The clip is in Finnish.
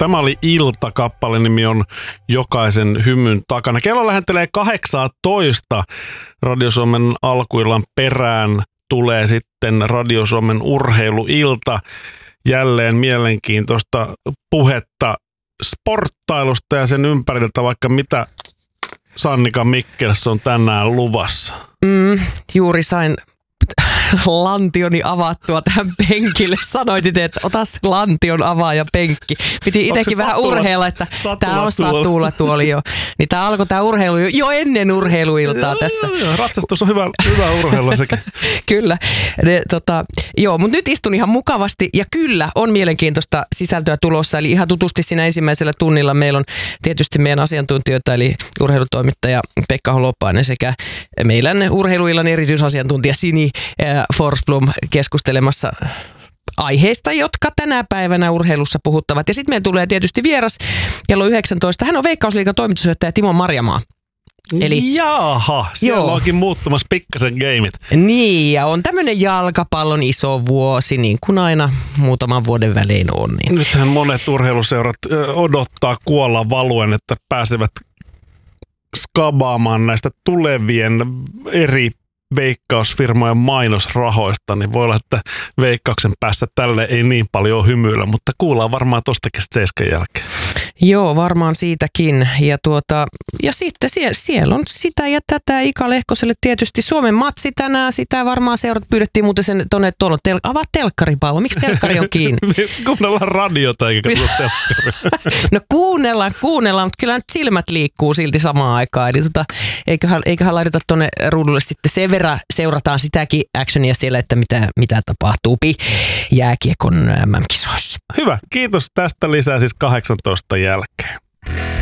Tämä oli Ilta, kappaleen nimi on Jokaisen hymyn takana. Kello lähentelee 18. Radio Suomen alkuillan perään tulee sitten Radio Suomen urheiluilta. Jälleen mielenkiintoista puhetta sporttailusta ja sen ympäriltä, vaikka mitä Sannika Mikkels on tänään luvassa. Juuri sain lantioni avattua tähän penkille. Sanoitit, että ota se lantion avaaja penkki. Piti itsekin vähän urheilla, että tämä on satulatuoli jo. Niin tämä alkoi tämä urheilu jo ennen urheiluiltaa tässä. Ratsastus on hyvä urheilu sekin. Kyllä. Mutta nyt istun ihan mukavasti ja kyllä on mielenkiintoista sisältöä tulossa. Eli ihan tutusti siinä ensimmäisellä tunnilla meillä on tietysti meidän asiantuntijoita, eli urheilutoimittaja Pekka Holopainen sekä meidän urheiluillan erityisasiantuntija Sini Forsblom keskustelemassa aiheista, jotka tänä päivänä urheilussa puhuttavat. Ja sitten meillä tulee tietysti vieras kello 19. Hän on Veikkausliigan toimitusjohtaja Timo Marjamaa. Eli, jaha, siellä onkin muuttumassa pikkasen gameit. Niin, ja on tämmöinen jalkapallon iso vuosi, niin kuin aina muutaman vuoden välein on. Niin. Nythän monet urheiluseurat odottaa kuolla valuen, että pääsevät skabaamaan näistä tulevien eri veikkausfirmojen mainosrahoista, niin voi olla, että Veikkauksen päässä tälle ei niin paljon hymyillä, mutta kuullaan varmaan tostakin 7 jälkeen. Joo, varmaan siitäkin. Ja sitten siellä on sitä ja tätä Ika Lehkoselle tietysti Suomen matsi tänään. Sitä varmaan seurat pyydettiin muuten sen tuonne avaa telkkaripallo. Miksi telkkari on kiinni? Kuunnellaan radiota eikä katso telkkaria. No kuunnellaan, mutta kyllä nyt silmät liikkuu silti samaan aikaan. Eli eiköhän laiteta tuonne ruudulle sitten sen verran seurataan sitäkin actionia siellä, että mitä tapahtuu jääkiekon MM-kisoissa. Hyvä, kiitos tästä lisää siis 18 jälkeen.